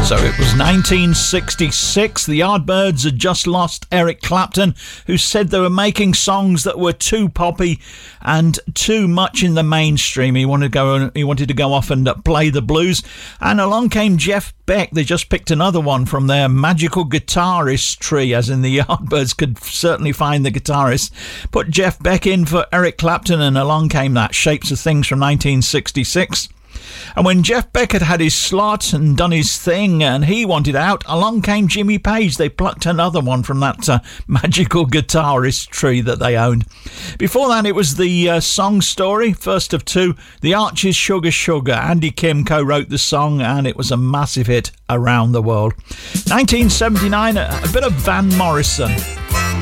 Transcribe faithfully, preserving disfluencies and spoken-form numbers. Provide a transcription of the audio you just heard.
So it was nineteen sixty-six. The Yardbirds had just lost Eric Clapton, who said they were making songs that were too poppy and too much in the mainstream. He wanted to go. He wanted to go off and play the blues. And along came Jeff Beck. They just picked another one from their magical guitarist tree, as in the Yardbirds could certainly find the guitarist. Put Jeff Beck in for Eric Clapton, and along came that Shapes of Things from nineteen sixty-six. And when Jeff Beck had had his slot and done his thing and he wanted out, along came Jimmy Page. They plucked another one from that uh, magical guitarist tree that they owned. Before that, it was the uh, Song Story, first of two. The Archers' Sugar Sugar. Andy Kim co-wrote the song and it was a massive hit around the world. nineteen seventy-nine, a, a bit of Van Morrison.